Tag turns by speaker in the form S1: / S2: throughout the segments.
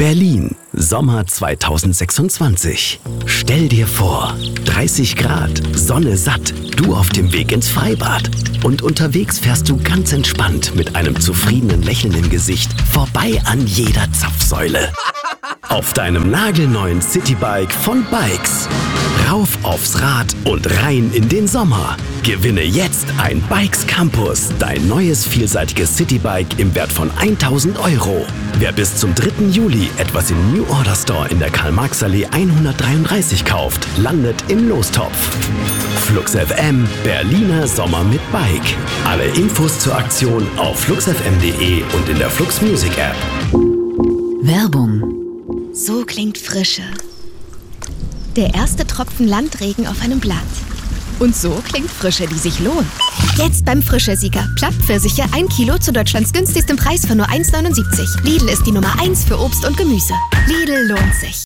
S1: Berlin, Sommer 2026. Stell dir vor, 30 Grad, Sonne satt, du auf dem Weg ins Freibad. Und unterwegs fährst du ganz entspannt mit einem zufriedenen Lächeln im Gesicht vorbei an jeder Zapfsäule. Auf deinem nagelneuen Citybike von Bikes. Rauf aufs Rad und rein in den Sommer. Gewinne jetzt ein Bikes Campus, dein neues vielseitiges Citybike im Wert von 1.000 €. Wer bis zum 3. Juli etwas im New Order Store in der Karl-Marx-Allee 133 kauft, landet im Lostopf. Flux FM, Berliner Sommer mit Bike. Alle Infos zur Aktion auf fluxfm.de und in der Flux Music App.
S2: Werbung.
S3: So klingt Frische. Der erste Tropfen Landregen auf einem Blatt. Und so klingt Frische, die sich lohnt. Jetzt beim Frische-Sieger. Plattpfirsiche 1 Kilo zu Deutschlands günstigstem Preis von nur 1,79. Lidl ist die Nummer 1 für Obst und Gemüse. Lidl lohnt sich.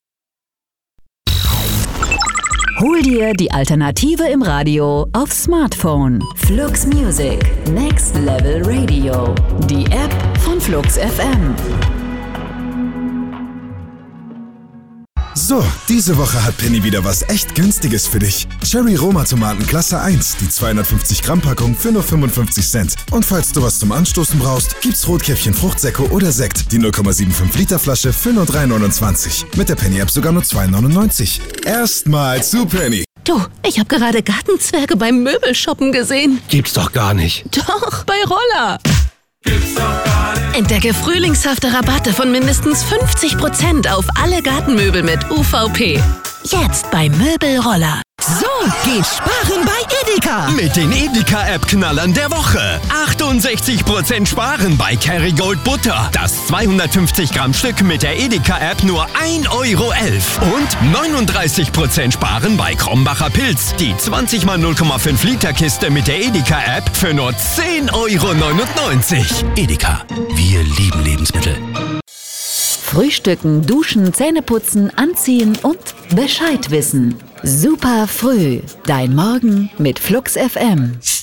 S2: Hol dir die Alternative im Radio aufs Smartphone. Flux Music, Next Level Radio. Die App von Flux FM.
S4: So, diese Woche hat Penny wieder was echt Günstiges für dich. Cherry Roma Tomaten Klasse 1, die 250 Gramm Packung für nur 55 Cent. Und falls du was zum Anstoßen brauchst, gibt's Rotkäppchen Fruchtsäcke oder Sekt, die 0,75 Liter Flasche für nur 3,29. Mit der Penny App sogar nur 2,99. Erstmal zu Penny.
S5: Du, ich habe gerade Gartenzwerge beim Möbelshoppen gesehen.
S6: Gibt's doch gar nicht.
S5: Doch, bei Roller.
S6: Gibt's doch gar nicht.
S5: Entdecke frühlingshafte Rabatte von mindestens 50% auf alle Gartenmöbel mit UVP. Jetzt bei Möbelroller.
S7: So geht Sparen bei Edeka.
S8: Mit den Edeka-App-Knallern der Woche. 68% Sparen bei Kerrygold Butter. Das 250 Gramm Stück mit der Edeka-App nur 1,11 € Und 39% Sparen bei Krombacher Pilz. Die 20 x 0,5 Liter Kiste mit der Edeka-App für nur 10,99 €.
S1: Edeka, wir lieben Lebensmittel.
S2: Frühstücken, duschen, Zähneputzen, anziehen und Bescheid wissen. Super früh. Dein Morgen mit Flux FM.